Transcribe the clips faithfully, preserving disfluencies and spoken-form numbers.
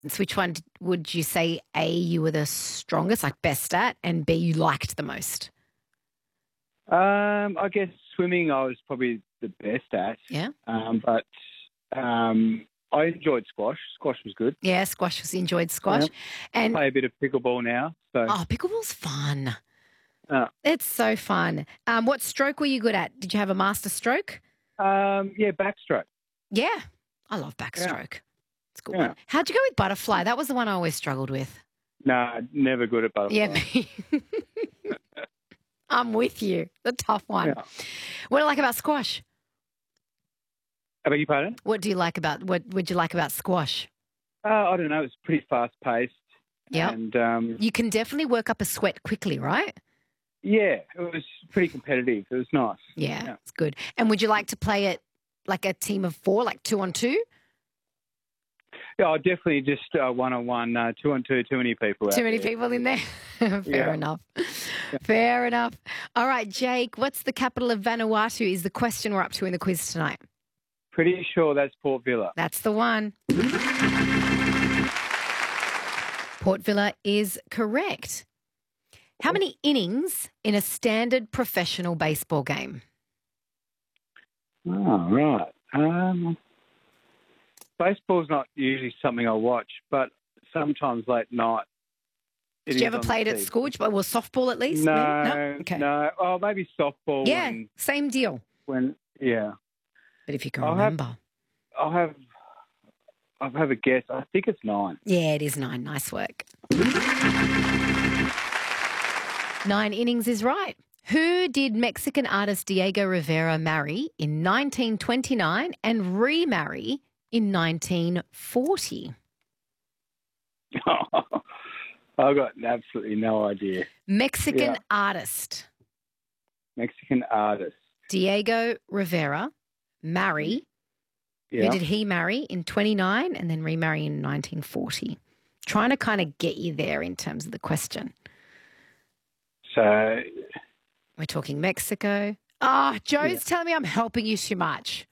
So which one d- would you say A, you were the strongest, like best at, and B, you liked the most? Um, I guess swimming I was probably the best at. Yeah. Um, but um, I enjoyed squash. Squash was good. Yeah, squash was enjoyed squash. Yeah. And Play a bit of pickleball now. So oh, pickleball's fun. uh, It's so fun. Um, what stroke were you good at? Did you have a master stroke? um, yeah, backstroke. Yeah. I love backstroke. It's a good Yeah. one. How'd you go with butterfly? That was the one I always struggled with. Nah, never good at butterfly. Yeah, me. I'm with you. The tough one. Yeah. What do you like about squash? I beg your pardon? What do you like about what would you like about squash? Uh, I don't know. It's pretty fast paced. Yeah. And um, You can definitely work up a sweat quickly, right? yeah, it was pretty competitive. It was nice. Yeah, Yeah. it's good. And would you like to play it like a team of four, like two on two? Yeah, I definitely just uh, one on one, uh, two on two, too many people. out Too many there. people in there? Fair Yeah. enough. Fair enough. All right, Jake, what's the capital of Vanuatu is the question we're up to in the quiz tonight. Pretty sure that's Port Villa. That's the one. Port Villa is correct. How many innings in a standard professional baseball game? Oh, right. Um, baseball's not usually something I watch, but sometimes late night. it Did is you ever on the play it at T V. school? Well, softball at least? No, Maybe? Okay. no. Oh, maybe softball. Yeah, When, same deal. when yeah. But if you can I'll have- remember. I'll have. I'll have a guess. I think it's nine. Yeah, it is nine. Nice work. Nine innings is right. Who did Mexican artist Diego Rivera marry in nineteen twenty-nine and remarry in nineteen forty? I've got absolutely no idea. Mexican Yeah. artist Mexican artist. Diego Rivera marry. Yeah. Who did he marry in twenty-nine and then remarry in nineteen forty? Trying to kind of get you there in terms of the question. So, We're talking Mexico. Ah, Joe's Yeah. telling me I'm helping you too much.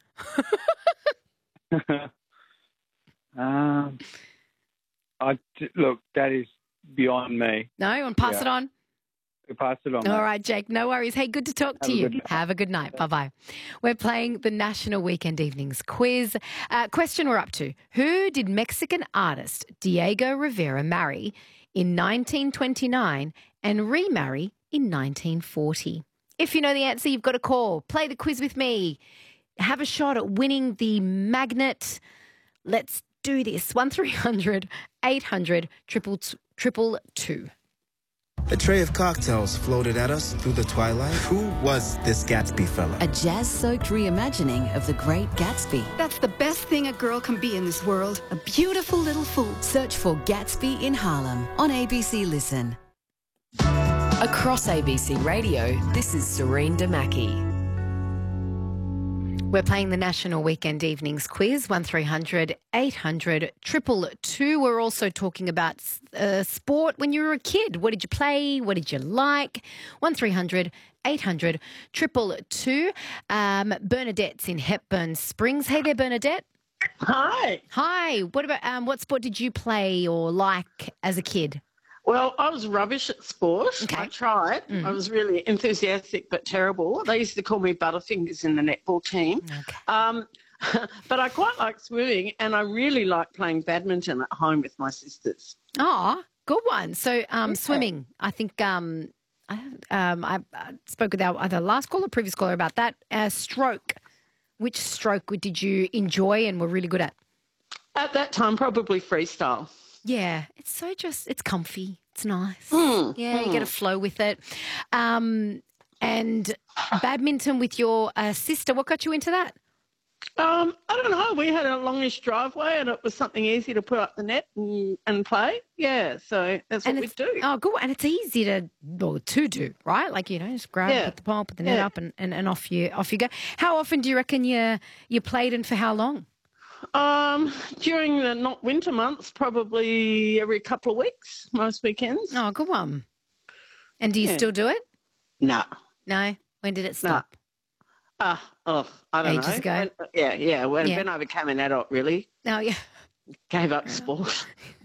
um, I look. That is beyond me. No, you want to pass Yeah. it on? Pass it on. All mate. right, Jake, no worries. Hey, good to talk Have to a you. good night. Have a good night. Bye-bye. We're playing the National Weekend Evenings quiz. Uh, question we're up to. Who did Mexican artist Diego Rivera marry in nineteen twenty-nine and remarry in nineteen forty? If you know the answer, you've got to call. Play the quiz with me. Have a shot at winning the magnet. Let's do this. one three hundred eight hundred triple triple two. A tray of cocktails floated at us through the twilight. Who was this Gatsby fella? A jazz-soaked reimagining of The Great Gatsby. That's the best thing a girl can be in this world. A beautiful little fool. Search for Gatsby in Harlem on A B C Listen. Across A B C Radio, this is Serene Damaki. We're playing the National Weekend Evenings quiz, one three hundred eight hundred triple two. We're also talking about uh, sport when you were a kid. What did you play? What did you like? one three hundred eight hundred triple two. Um, Bernadette's in Hepburn Springs. Hey there, Bernadette. Hi. Hi. What about um, what sport did you play or like as a kid? Well, I was rubbish at sport. Okay. I tried. Mhm. I was really enthusiastic but terrible. They used to call me Butterfingers in the netball team. Okay. Um, but I quite like swimming, and I really like playing badminton at home with my sisters. Oh, good one. So um, swimming, I think um, I, um, I, I spoke with our either last caller or previous caller about that. Uh, stroke. Which stroke did you enjoy and were really good at? At that time, probably freestyle. Yeah, it's so just, it's comfy. It's nice. Mm, yeah, you get a flow with it. Um, and badminton with your uh, sister, what got you into that? Um, I don't know. We had a longish driveway, and it was something easy to put up the net and, and play. Yeah, so that's what And we it's, do. oh, good. And it's easy to, well, to do, right? Like, you know, just grab, Yeah. put the pole, put the net Yeah. up and, and, and off you off you go. How often do you reckon you, you played and for how long? Um, during the not winter months, probably every couple of weeks, most weekends. Oh, good one. And do you Yeah. still do it? No. No? When did it stop? Ah, oh, I don't Ages know. ago? When- yeah, yeah. When, Yeah. when I became an adult, really No, yeah. gave up sport.